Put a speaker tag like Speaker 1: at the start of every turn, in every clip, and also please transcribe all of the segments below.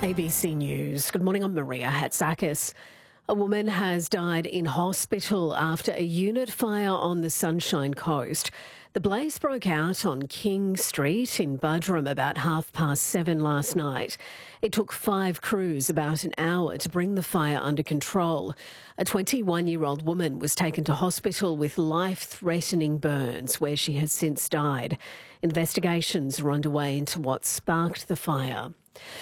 Speaker 1: ABC News. Good morning, I'm Maria Hatzakis. A woman has died in hospital after a unit fire on the Sunshine Coast. The blaze broke out on King Street in Buderim about 7:30 last night. It took 5 crews about an hour to bring the fire under control. A 21-year-old woman was taken to hospital with life-threatening burns, where she has since died. Investigations are underway into what sparked the fire.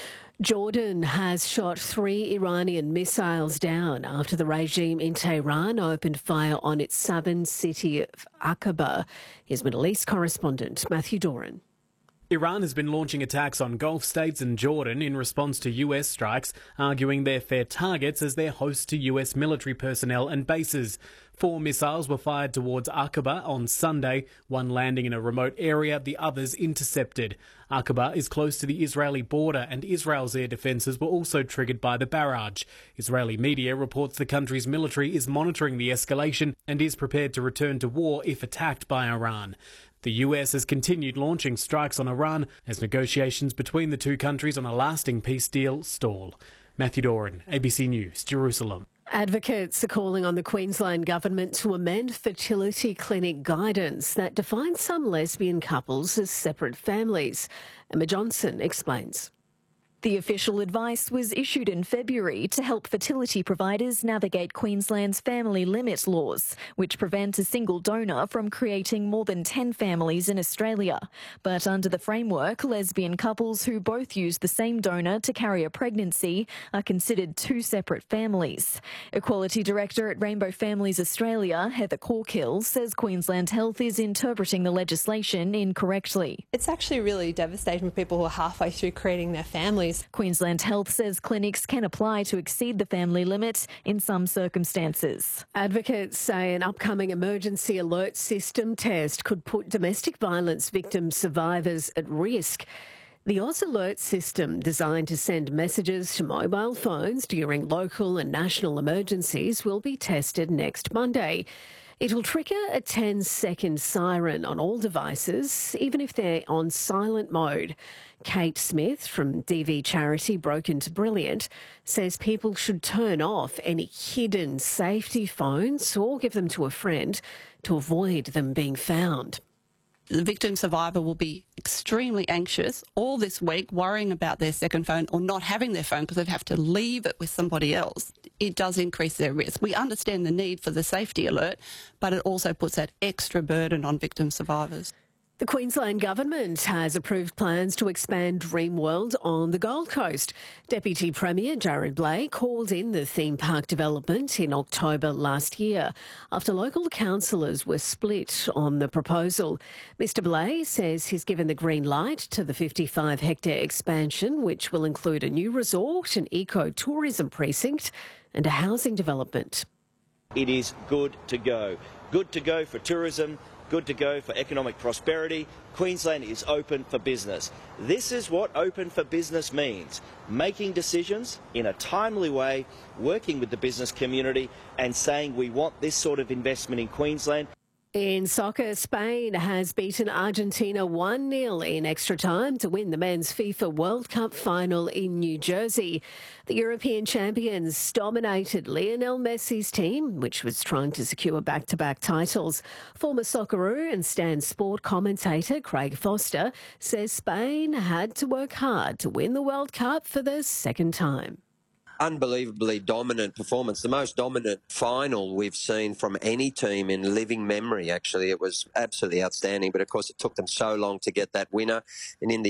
Speaker 1: Jordan has shot 3 Iranian missiles down after the regime in Tehran opened fire on its southern city of Aqaba. Here's Middle East correspondent Matthew Doran.
Speaker 2: Iran has been launching attacks on Gulf states and Jordan in response to US strikes, arguing they're fair targets as they're host to US military personnel and bases. 4 missiles were fired towards Aqaba on Sunday, one landing in a remote area, the others intercepted. Aqaba is close to the Israeli border and Israel's air defences were also triggered by the barrage. Israeli media reports the country's military is monitoring the escalation and is prepared to return to war if attacked by Iran. The US has continued launching strikes on Iran as negotiations between the two countries on a lasting peace deal stall. Matthew Doran, ABC News, Jerusalem.
Speaker 1: Advocates are calling on the Queensland Government to amend fertility clinic guidance that defines some lesbian couples as separate families. Emma Johnson explains.
Speaker 3: The official advice was issued in February to help fertility providers navigate Queensland's family limit laws, which prevent a single donor from creating more than 10 families in Australia. But under the framework, lesbian couples who both use the same donor to carry a pregnancy are considered 2 separate families. Equality Director at Rainbow Families Australia, Heather Corkill, says Queensland Health is interpreting the legislation incorrectly.
Speaker 4: It's actually really devastating for people who are halfway through creating their families.
Speaker 3: Queensland Health says clinics can apply to exceed the family limit in some circumstances.
Speaker 1: Advocates say an upcoming emergency alert system test could put domestic violence victim survivors at risk. The Oz Alert system, designed to send messages to mobile phones during local and national emergencies, will be tested next Monday. It'll trigger a 10-second siren on all devices, even if they're on silent mode. Kate Smith from DV charity Broken to Brilliant says people should turn off any hidden safety phones or give them to a friend to avoid them being found.
Speaker 5: The victim survivor will be extremely anxious all this week, worrying about their second phone or not having their phone because they'd have to leave it with somebody else. It does increase their risk. We understand the need for the safety alert, but it also puts that extra burden on victim survivors.
Speaker 1: The Queensland Government has approved plans to expand Dreamworld on the Gold Coast. Deputy Premier Jared Blake called in the theme park development in October last year after local councillors were split on the proposal. Mr Blake says he's given the green light to the 55-hectare expansion, which will include a new resort, an eco-tourism precinct and a housing development.
Speaker 6: It is good to go. Good to go for tourism. Good to go for economic prosperity. Queensland is open for business. This is what open for business means. Making decisions in a timely way, working with the business community and saying we want this sort of investment in Queensland.
Speaker 1: In soccer, Spain has beaten Argentina 1-0 in extra time to win the Men's FIFA World Cup final in New Jersey. The European champions dominated Lionel Messi's team, which was trying to secure back-to-back titles. Former Socceroo and Stan Sport commentator Craig Foster says Spain had to work hard to win the World Cup for the second time.
Speaker 7: Unbelievably dominant performance, the most dominant final we've seen from any team in living memory, actually. It was absolutely outstanding, but of course it took them so long to get that winner, and in the